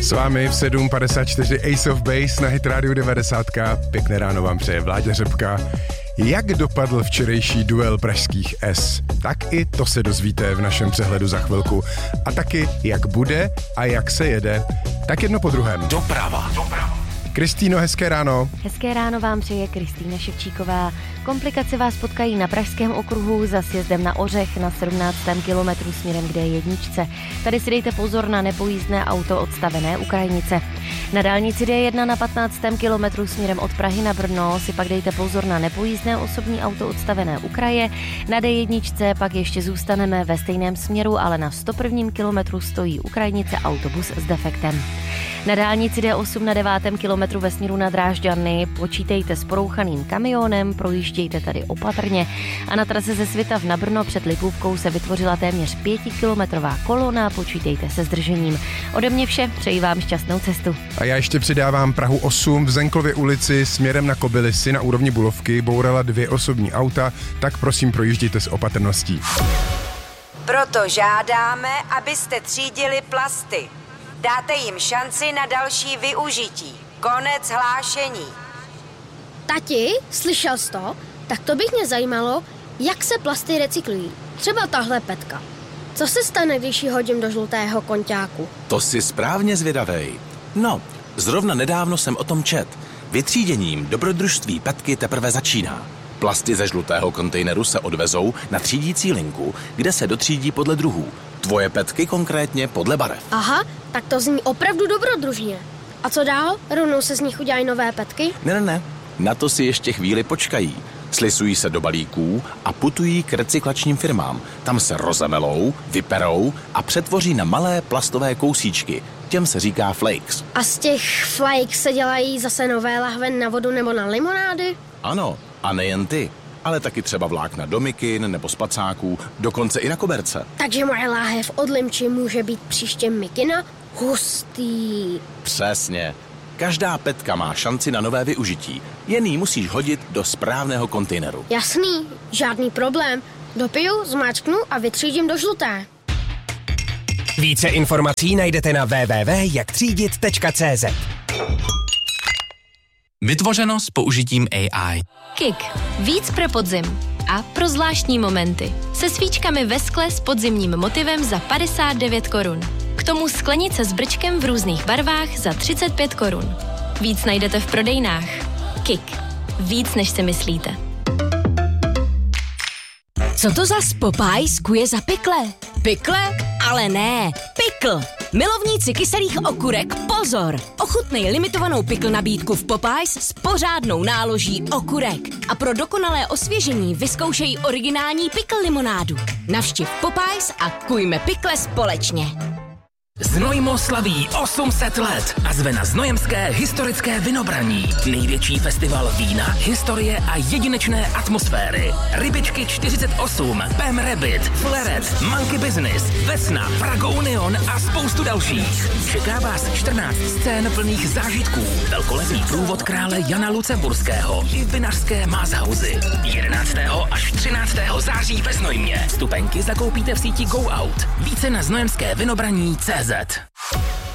S vámi v 7.54 Ace of Base na Hit Radio 90. Pěkné ráno vám přeje Vláďa Řepka. Jak dopadl včerejší duel pražských S? Tak i to se dozvíte v našem přehledu za chvilku. A taky, jak bude a jak se jede. Tak jedno po druhém. Doprava. Kristýno, hezké ráno. Hezké ráno vám přeje Kristýna Ševčíková. Komplikace vás potkají na Pražském okruhu za sjezdem na Ořech na 17. kilometru směrem k D1. Tady si dejte pozor na nepojízdné auto odstavené u krajnice. Na dálnici D1 na 15. kilometru směrem od Prahy na Brno si pak dejte pozor na nepojízdné osobní auto odstavené u kraje. Na D1 pak ještě zůstaneme ve stejném směru, ale na 101. kilometru stojí u krajnice autobus s defektem. Na dálnici D8 na 9. kilometru ve směru na Drážďany počítejte s porouchaným kamionem, projíždějte tady opatrně a na trase ze Svitav na Brno před Lipůvkou se vytvořila téměř 5kilometrová kolona, počítejte se zdržením. Ode mě vše, přeji vám šťastnou cestu. A já ještě přidávám Prahu 8 v Zenklově ulici směrem na Kobylisy na úrovni Bulovky bourala 2 osobní auta, tak prosím projíždějte s opatrností. Proto žádáme, abyste třídili plasty. Dáte jim šanci na další využití. Konec hlášení. Tati, slyšel jsi to? Tak to bych mě zajímalo, jak se plasty recyklují. Třeba tahle petka. Co se stane, když ji hodím do žlutého konťáku? To jsi správně zvědavej. No, zrovna nedávno jsem o tom čet. Vytříděním dobrodružství petky teprve začíná. Plasty ze žlutého kontejneru se odvezou na třídící linku, kde se dotřídí podle druhů. Tvoje petky konkrétně podle barev. Aha, tak to zní opravdu dobrodružně. A co dál? Rovnou se z nich udělají nové petky? Ne. Na to si ještě chvíli počkají. Slisují se do balíků a putují k recyklačním firmám. Tam se rozemelou, vyperou a přetvoří na malé plastové kousíčky. Těm se říká flakes. A z těch flakes se dělají zase nové lahve na vodu nebo na limonády? Ano, a nejen ty, ale taky třeba vlákna do mikin nebo spacáků, dokonce i na koberce. Takže moje láhev od limči může být příště mikina? Hustý. Přesně. Každá petka má šanci na nové využití. Jen ji musíš hodit do správného kontejneru. Jasný, žádný problém. Dopiju, zmáčknu a vytřídím do žluté. Více informací najdete na www.jaktřídit.cz. Vytvořeno s použitím AI. Kik. Víc pro podzim. A pro zvláštní momenty. Se svíčkami ve skle s podzimním motivem za 59 korun. K tomu sklenice s brčkem v různých barvách za 35 korun. Víc najdete v prodejnách. Kik. Víc, než si myslíte. Co to zas Popeyes kuje za pikle? Pikle? Ale ne, pikl. Milovníci kyselých okurek, pozor! Ochutnej limitovanou pikl nabídku v Popeyes s pořádnou náloží okurek. A pro dokonalé osvěžení vyzkoušej originální pikl limonádu. Navštiv Popeyes a kujme pikle společně. Znojmo slaví 800 let a zve na Znojemské historické vinobraní. Největší festival vína, historie a jedinečné atmosféry. Rybičky 48, Pem Rabbit, Flaret, Monkey Business, Vesna, Fragounion a spoustu dalších. Čeká vás 14 scén plných zážitků, velkolepý průvod krále Jana Lucemburského i vinařské Máshausy. 11. až 13. září ve Znojmě. Vstupenky zakoupíte v síti Go Out. Více na znojemské vinobraní.cz.